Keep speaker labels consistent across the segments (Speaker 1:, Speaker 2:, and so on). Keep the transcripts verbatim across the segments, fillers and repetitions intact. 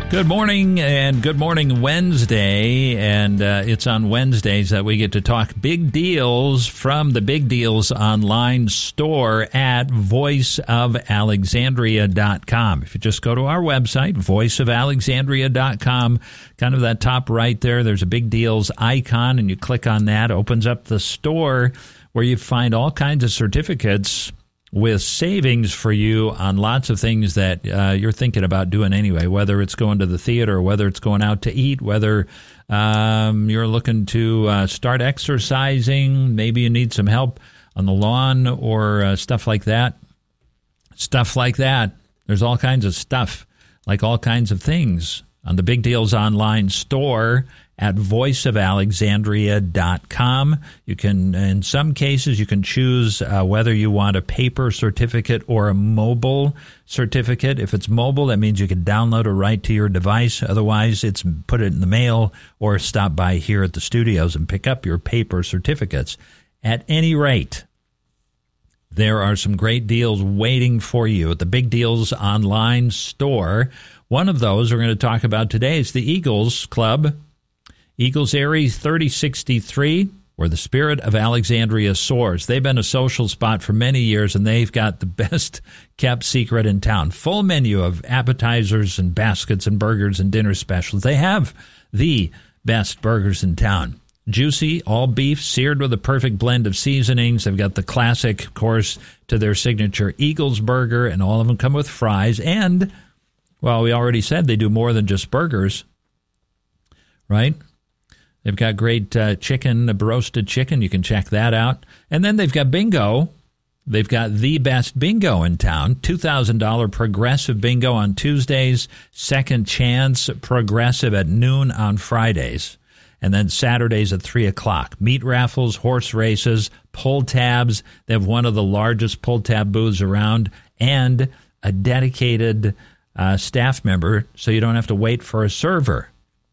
Speaker 1: Good morning, and good morning Wednesday, and uh, it's on Wednesdays that we get to talk big deals from the Big Deals Online store at voice of alexandria dot com. If you just go to our website, voice of alexandria dot com, kind of that top right there, there's a Big Deals icon, and you click on that, opens up the store where you find all kinds of certificates with savings for you on lots of things that uh, you're thinking about doing anyway, whether it's going to the theater, whether it's going out to eat, whether um, you're looking to uh, start exercising, maybe you need some help on the lawn or uh, stuff like that. Stuff like that. There's all kinds of stuff, like all kinds of things on the Big Deals Online store at voice of alexandria dot com. You can, in some cases, you can choose uh, whether you want a paper certificate or a mobile certificate. If it's mobile, that means you can download it right to your device. Otherwise, it's put it in the mail or stop by here at the studios and pick up your paper certificates. At any rate, there are some great deals waiting for you at the Big Deals Online store. One of those we're going to talk about today is the Eagles Club. Eagles Aerie thirty sixty-three, where the spirit of Alexandria soars. They've been a social spot for many years, and they've got the best kept secret in town. Full menu of appetizers and baskets and burgers and dinner specials. They have the best burgers in town. Juicy, all beef, seared with a perfect blend of seasonings. They've got the classic, of course, to their signature Eagles burger, and all of them come with fries. And, well, we already said they do more than just burgers, right? They've got great uh, chicken, roasted chicken. You can check that out. And then they've got bingo. They've got the best bingo in town. two thousand dollars progressive bingo on Tuesdays. Second chance progressive at noon on Fridays. And then Saturdays at three o'clock. Meat raffles, horse races, pull tabs. They have one of the largest pull tab booths around. And a dedicated uh, staff member, so you don't have to wait for a server.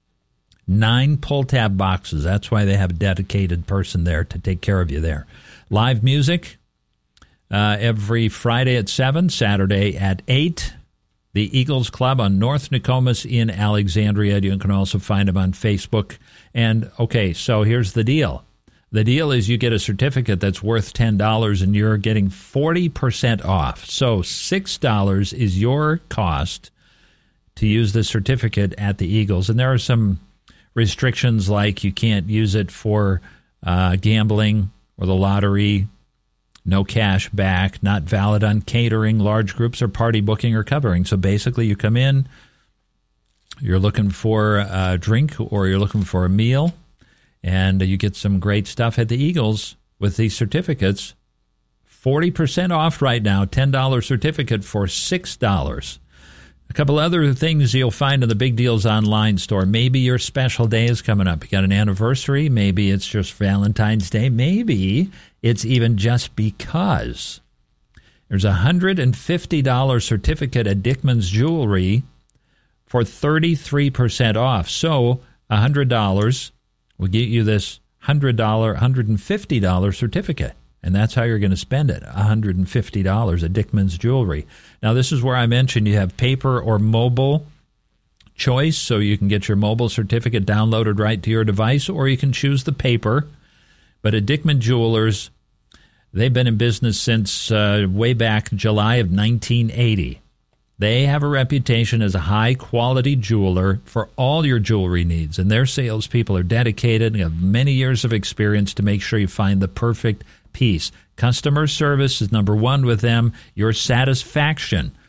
Speaker 1: Nine pull-tab boxes. That's why they have a dedicated person there to take care of you there. Live music uh, every Friday at seven, Saturday at eight. The Eagles Club on North Nokomis in Alexandria. You can also find them on Facebook. And, okay, so here's the deal. The deal is you get a certificate that's worth ten dollars, and you're getting forty percent off. So six dollars is your cost to use the certificate at the Eagles. And there are some restrictions, like you can't use it for uh, gambling or the lottery, no cash back, not valid on catering, large groups, or party booking or covering. So basically you come in, you're looking for a drink or you're looking for a meal, and you get some great stuff at the Eagles with these certificates. forty percent off right now, ten dollars certificate for six dollars. A couple other things you'll find in the Big Deals Online store. Maybe your special day is coming up. You got an anniversary. Maybe it's just Valentine's Day. Maybe it's even just because. There's a one hundred fifty dollars certificate at Dickman's Jewelry for thirty-three percent off. So one hundred dollars will get you this one hundred dollars, one hundred fifty dollars certificate. And that's how you're going to spend it, one hundred fifty dollars at Dickman's Jewelry. Now, this is where I mentioned you have paper or mobile choice, so you can get your mobile certificate downloaded right to your device, or you can choose the paper. But at Dickman Jewelers, they've been in business since uh, way back July of nineteen eighty. They have a reputation as a high-quality jeweler for all your jewelry needs, and their salespeople are dedicated and have many years of experience to make sure you find the perfect piece. Customer service is number one with them. Your satisfaction